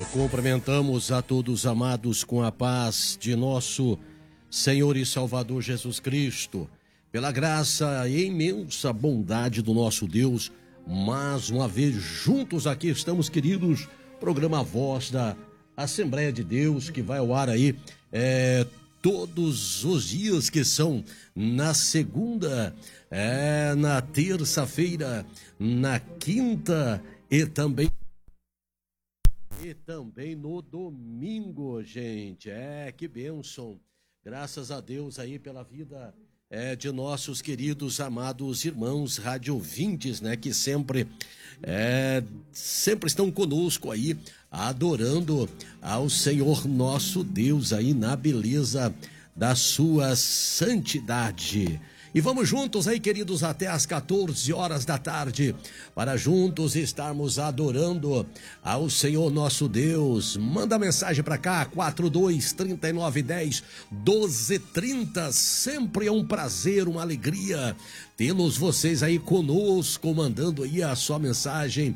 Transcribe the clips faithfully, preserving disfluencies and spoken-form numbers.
Cumprimentamos a todos amados com a paz de nosso Senhor e Salvador Jesus Cristo, pela graça e imensa bondade do nosso Deus. Mais uma vez juntos aqui estamos, queridos, programa Voz da Assembleia de Deus, que vai ao ar aí é, todos os dias, que são na segunda, é, na terça-feira, na quinta e também E também no domingo, gente. É, que bênção. Graças a Deus aí pela vida é, de nossos queridos, amados irmãos radiovintes, né? Que sempre, é, sempre estão conosco aí, adorando ao Senhor nosso Deus aí na beleza da sua santidade. E vamos juntos aí, queridos, até às quatorze horas da tarde, para juntos estarmos adorando ao Senhor nosso Deus. Manda mensagem para cá, quatro dois, trinta e nove, dez, doze, trinta. Sempre é um prazer, uma alegria tê-los vocês aí conosco, mandando aí a sua mensagem,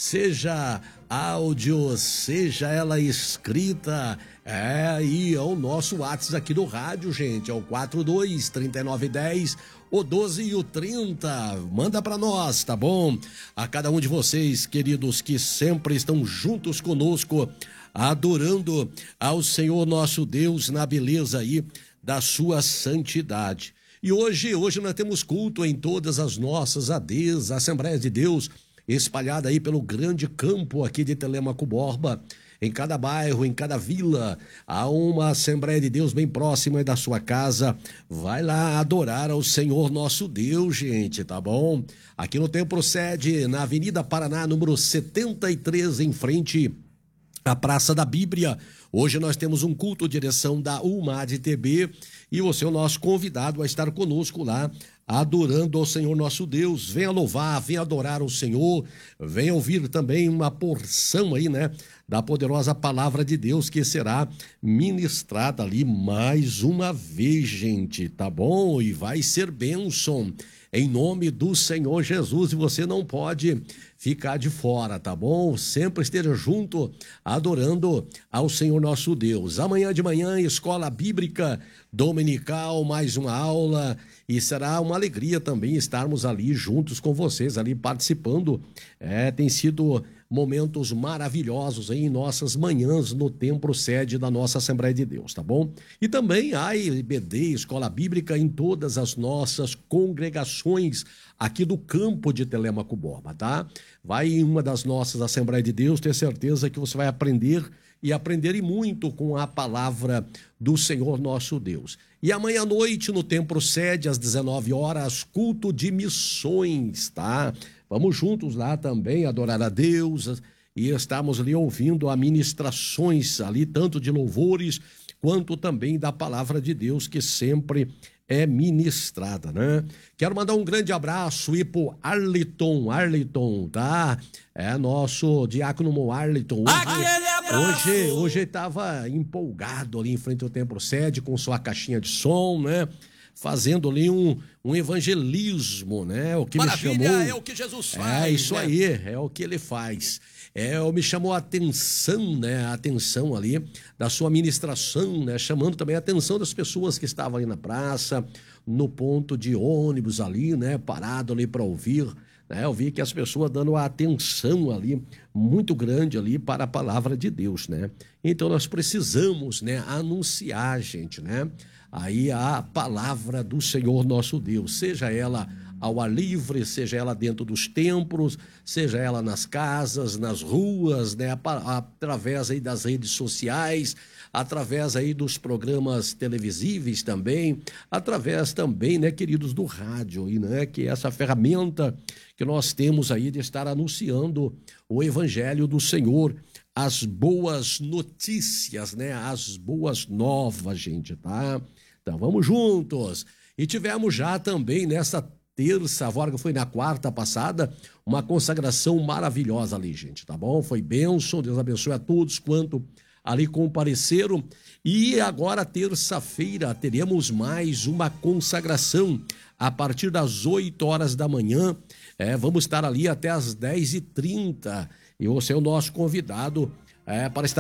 seja áudio, seja ela escrita. É aí, é o nosso WhatsApp aqui do rádio, gente, é o quatro dois, trinta e nove, dez, o doze e o trinta. Manda para nós, tá bom? A cada um de vocês, queridos, que sempre estão juntos conosco, adorando ao Senhor nosso Deus na beleza aí da sua santidade. E hoje, hoje nós temos culto em todas as nossas A Ds, Assembleias de Deus, espalhada aí pelo grande campo aqui de Telêmaco Borba. Em cada bairro, em cada vila, há uma Assembleia de Deus bem próxima da sua casa. Vai lá adorar ao Senhor nosso Deus, gente, tá bom? Aqui no Templo Sede, na Avenida Paraná, número setenta e três, em frente à Praça da Bíblia. Hoje nós temos um culto, direção da U M A D T B, e você é o nosso convidado a estar conosco lá, adorando ao Senhor nosso Deus. Venha louvar, venha adorar o Senhor, venha ouvir também uma porção aí, né, da poderosa palavra de Deus que será ministrada ali mais uma vez, gente, tá bom? E vai ser bênção em nome do Senhor Jesus, e você não pode ficar de fora, tá bom? Sempre esteja junto, adorando ao Senhor nosso Deus. Amanhã de manhã, escola bíblica dominical, mais uma aula, e será uma alegria também estarmos ali juntos com vocês, ali participando. É, tem sido momentos maravilhosos aí em nossas manhãs no Templo Sede da nossa Assembleia de Deus, tá bom? E também há I B D, Escola Bíblica, em todas as nossas congregações aqui do campo de Telêmaco Borba, tá? Vai em uma das nossas Assembleias de Deus, ter certeza que você vai aprender e aprender e muito com a palavra do Senhor nosso Deus. E amanhã à noite no Templo Sede, às dezenove horas, culto de missões, tá? Vamos juntos lá também adorar a Deus e estamos ali ouvindo ministrações ali, tanto de louvores quanto também da palavra de Deus, que sempre é ministrada, né? Quero mandar um grande abraço aí pro Arliton, Arliton, tá? É nosso diácono Arliton. Hoje, hoje, hoje ele estava empolgado ali em frente ao Templo Sede com sua caixinha de som, né? Fazendo ali um, um evangelismo, né? O que Maravilha, me chamou... é o que Jesus faz. É isso, né? Aí, é o que ele faz. É, me chamou a atenção, né? A atenção ali da sua ministração, né? Chamando também a atenção das pessoas que estavam ali na praça, no ponto de ônibus ali, né? Parado ali para ouvir, né? Eu vi que as pessoas dando a atenção ali, muito grande ali para a palavra de Deus, né? Então nós precisamos, né? Anunciar, gente, né? Aí a palavra do Senhor nosso Deus, seja ela ao ar livre, seja ela dentro dos templos, seja ela nas casas, nas ruas, né, através aí das redes sociais, através aí dos programas televisíveis também, através também, né, queridos, do rádio, e, né, que é essa ferramenta que nós temos aí de estar anunciando o evangelho do Senhor, as boas notícias, né, as boas novas, gente, tá? Então vamos juntos. E tivemos já também nessa terça, agora que foi na quarta passada, uma consagração maravilhosa ali, gente, tá bom? Foi bênção, Deus abençoe a todos quanto ali compareceram. E agora, terça-feira, teremos mais uma consagração a partir das oito horas da manhã. É, vamos estar ali até as dez e trinta. E você é o nosso convidado é, para estar